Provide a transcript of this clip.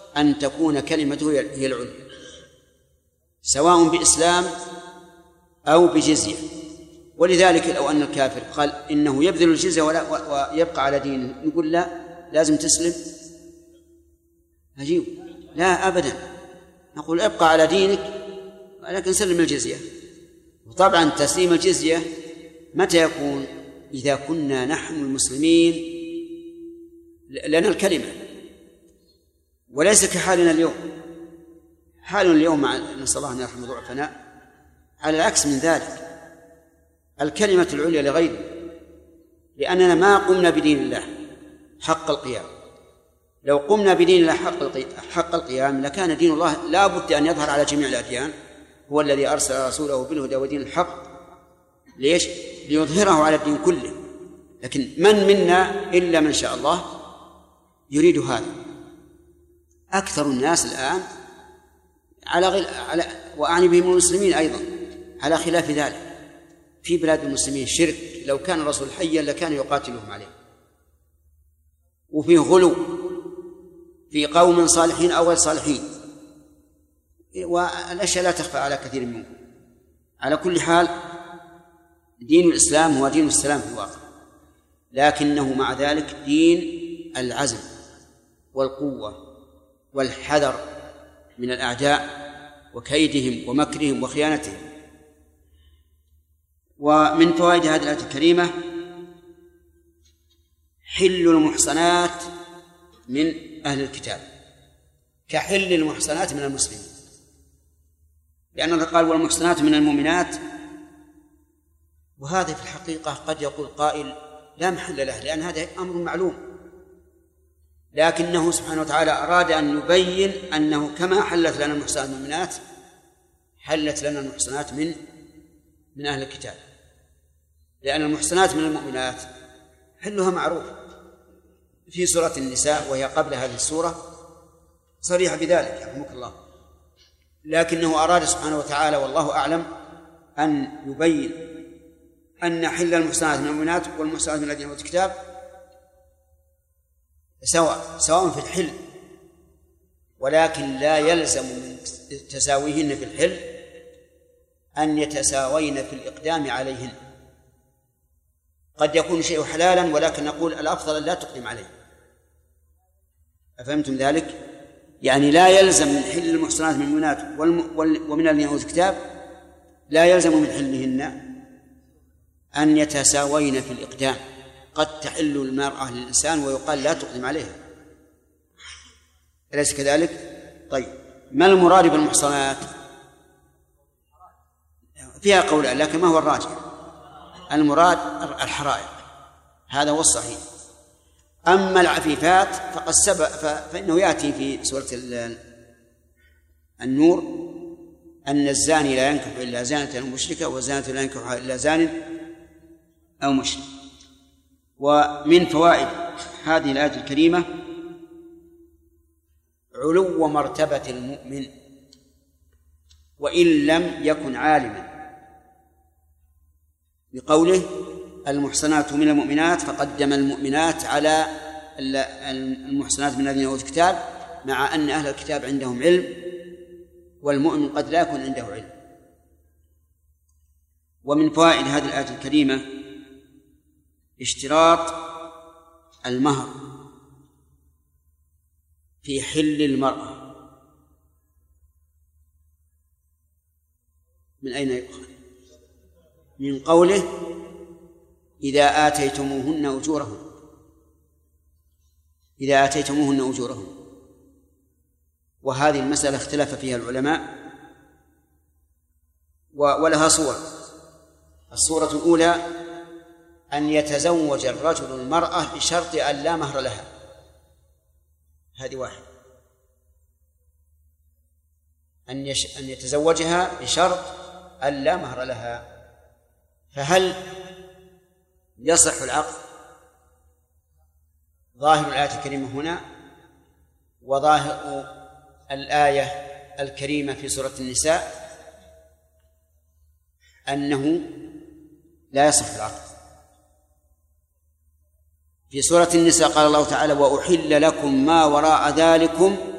أن تكون كلمته هي العليا، سواء بإسلام أو بجزية. ولذلك لو أن الكافر قال إنه يبذل الجزية ويبقى على دينه، نقول لا، لازم تسلم. عجيب، لا أبدا، نقول ابقى على دينك ولكن سلم الجزية. وطبعا تسليم الجزية متى يكون؟ إذا كنا نحن المسلمين لنا الكلمة، وليس كحالنا اليوم. حالنا اليوم نسأل الله أن يرحم ضعفنا على العكس من ذلك، الكلمة العليا لغيرنا، لأننا ما قمنا بدين الله حق القيام. لو قمنا بدين الله حق القيام لكان دين الله لا بد أن يظهر على جميع الأديان. هو الذي أرسل رسوله بالهدى ودين الحق، ليش؟ ليظهره على الدين كله. لكن من منا إلا من شاء الله يريد هذا. أكثر الناس الآن على وأعني بهم المسلمين أيضا على خلاف ذلك. في بلاد المسلمين شرك، لو كان الرسول حيا لكان يقاتلهم عليه، وفيه غلو في قوم صالحين أو غير صالحين، والأشياء لا تخفى على كثير منكم. على كل حال دين الإسلام هو دين السلام في الواقع، لكنه مع ذلك دين العزم والقوة والحذر من الأعداء وكيدهم ومكرهم وخيانتهم. ومن فوائد هذه الآية الكريمة حل المحصنات من أهل الكتاب كحل المحصنات من المسلمين، لأنه قال والمحصنات من المؤمنات، وهذا في الحقيقة قد يقول قائل لا محل له، لأن هذا أمر معلوم، لكنه سبحانه وتعالى أراد أن يبين أنه كما حلت لنا المحصنات من المؤمنات حلت لنا المحصنات من أهل الكتاب، لأن المحصنات من المؤمنات حلها معروف في سورة النساء، وهي قبل هذه السورة صريحة بذلك يرحمك الله. لكنه أراد سبحانه وتعالى والله أعلم أن يبين أن حل المحصنات من المؤمنات والمحصنات من الذين أوتوا الكتاب سواء في الحل، ولكن لا يلزم من تساويهن في الحل أن يتساوين في الإقدام عليهن. قد يكون شيء حلالا ولكن نقول الأفضل أن لا تقدم عليه. أفهمتم ذلك؟ يعني لا يلزم من حل المحصنات من المؤمنات ومن الذين أوتوا الكتاب، لا يلزم من حلهن أن يتساوين في الإقدام. قد تحل المرأة للإنسان ويقال لا تقدم عليها، أليس كذلك؟ طيب، ما المراد بالمحصنات؟ فيها قولان، لكن ما هو الراجح؟ المراد الحرائر، هذا هو الصحيح. أما العفيفات فقد سبق فإنه يأتي في سورة النور أن الزاني لا ينكح إلا زانة أو مشركة والزانة لا ينكحها إلا زان أو مشرك. ومن فوائد هذه الآية الكريمة علو مرتبة المؤمن وإن لم يكن عالما، بقوله المحصنات من المؤمنات، فقدم المؤمنات على المحصنات من الذين أوتوا الكتاب، مع أن أهل الكتاب عندهم علم والمؤمن قد لا يكون عنده علم. ومن فوائد هذه الآية الكريمة اشتراط المهر في حل المرأة. من أين يؤخذ؟ من قوله إذا آتيتموهن أجورهن، وهذه المسألة اختلف فيها العلماء ولها صور. الصورة الأولى أن يتزوج الرجل المرأة بشرط أن لا مهر لها، هذه واحد، أن يتزوجها بشرط أن لا مهر لها. فهل يصح العقد؟ ظاهر الآية الكريمة هنا وظاهر الآية الكريمة في سورة النساء أنه لا يصح العقد. في سورة النساء قال الله تعالى وأحل لكم ما وراء ذلكم